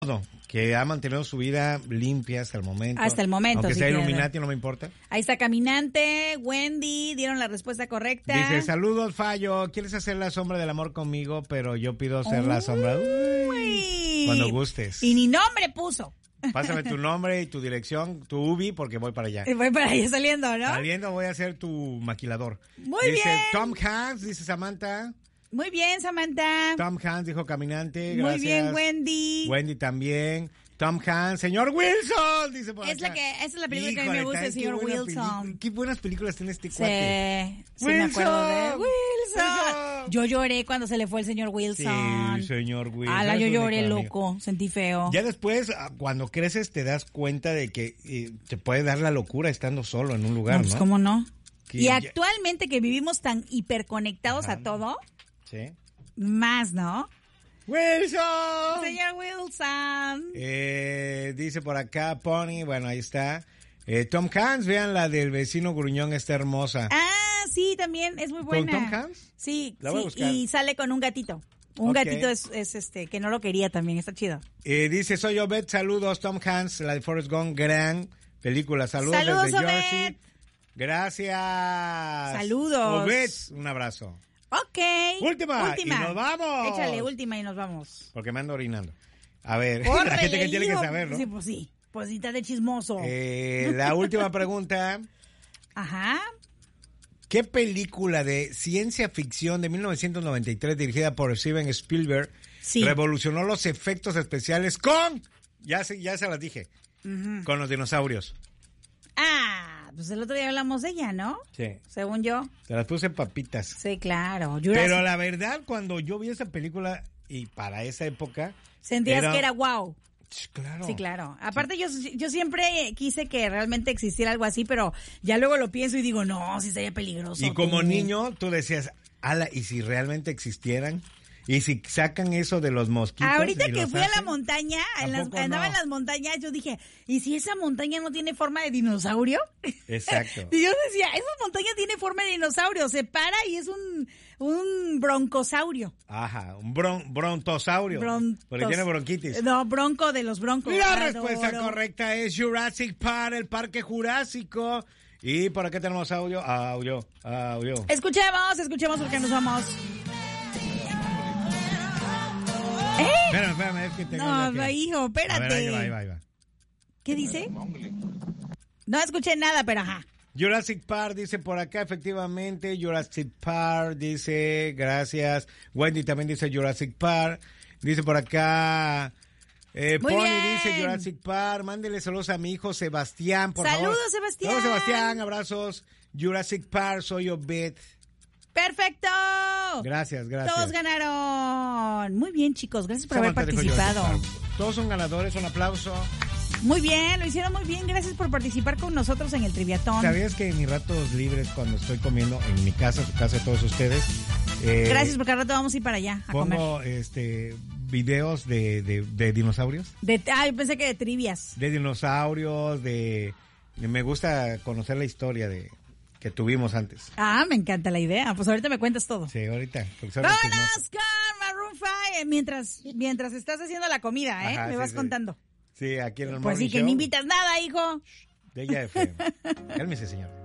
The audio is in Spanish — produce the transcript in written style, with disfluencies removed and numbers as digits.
que ha mantenido su vida limpia hasta el momento. Hasta el momento. Aunque sí, sea Illuminati, no me importa. Ahí está Caminante, Wendy, dieron la respuesta correcta. Dice, saludos, Fallo. ¿Quieres hacer la sombra del amor conmigo? Pero yo pido ser la sombra. Uy, cuando gustes. Y ni nombre puso. Pásame tu nombre y tu dirección, tu UBI, porque voy para allá. Voy para allá saliendo, ¿no? Saliendo voy a ser tu maquilador. Muy dice, bien. Tom Hanks, dice Samantha. Muy bien, Samantha. Tom Hanks dijo Caminante, gracias. Muy bien, Wendy. Wendy también. Tom Hanks, señor Wilson, dice por acá. Esa es la película que a mí me gusta, el señor Wilson. Qué buenas películas tiene este Sí, cuate. sí me acuerdo de Wilson. Yo lloré cuando se le fue el señor Wilson. Sí, señor Wilson. Ala, yo lloré, loco, sentí feo. Ya después, cuando creces, te das cuenta de que te puede dar la locura estando solo en un lugar, ¿no? Pues, ¿cómo no? Y ya... actualmente que vivimos tan hiperconectados a todo, sí, más, ¿no? ¡Wilson! Señor Wilson. Dice por acá, Pony, bueno, ahí está. Tom Hanks, vean la del vecino gruñón, está hermosa. Ah, sí, también, es muy buena. ¿Con Tom Hanks? Sí, la voy a buscar. Y sale con un gatito. Un gatito es que no lo quería también, está chido. Dice, soy Obed, saludos, Tom Hanks, la de Forrest Gump, gran película. Saludos desde Obed. Jersey. Gracias. Saludos. Obed, un abrazo. Ok. Última. Y nos vamos. Échale, última y nos vamos. Porque me ando orinando. A ver, Córrele, la gente que tiene que saber, ¿no? Sí, pues sí. Posita de chismoso. La última pregunta. Ajá. ¿Qué película de ciencia ficción de 1993 dirigida por Steven Spielberg revolucionó los efectos especiales con... Ya se las dije. Con los dinosaurios. Pues el otro día hablamos de ella, ¿no? Sí. Según yo. Se las puse papitas. Sí, claro. Pero la verdad, cuando yo vi esa película, y para esa época... Sentías que era wow. Claro. Sí, claro. Aparte, yo siempre quise que realmente existiera algo así, pero ya luego lo pienso y digo, no, sí sería peligroso. Y como niño, tú decías, ala, ¿y si realmente existieran? ¿Y si sacan eso de los mosquitos? Ahorita que fui a la montaña, andaba en las montañas, yo dije, ¿y si esa montaña no tiene forma de dinosaurio? Exacto. Y yo decía, esa montaña tiene forma de dinosaurio, se para y es un broncosaurio. Ajá, un brontosaurio. Porque tiene bronquitis. No, bronco de los broncos. La respuesta correcta es Jurassic Park, el parque jurásico. ¿Y por acá tenemos audio? Audio. Escuchemos porque nos vamos. Espérame, es que tengo No, hijo, espérate. A ver, ahí va. ¿Qué dice? No escuché nada, pero ajá. Jurassic Park dice por acá, efectivamente. Jurassic Park dice, gracias. Wendy también dice Jurassic Park. Dice por acá, Pony dice Jurassic Park. Mándele saludos a mi hijo Sebastián, por favor. Saludos, Sebastián. Saludos, Sebastián, abrazos. Jurassic Park, soy Obed. ¡Perfecto! Gracias. Todos ganaron. Muy bien, chicos. Gracias por haber participado. Todos son ganadores. Un aplauso. Muy bien, lo hicieron muy bien. Gracias por participar con nosotros en el Triviatón. ¿Sabías que en mis ratos libres, cuando estoy comiendo en mi casa, su casa de todos ustedes... Gracias, porque al rato vamos a ir para allá a comer. Pongo videos de dinosaurios. Yo pensé que de trivias. De dinosaurios, me gusta conocer la historia que tuvimos antes. Me encanta la idea. Pues ahorita me cuentas todo. Sí, ahorita. ¡Vámonos con Maroon 5! Mientras estás haciendo la comida, Ajá, me vas contando. Sí, aquí en el Pues sí, que no invitas nada, hijo. De ella de feo. Cálmese, señor.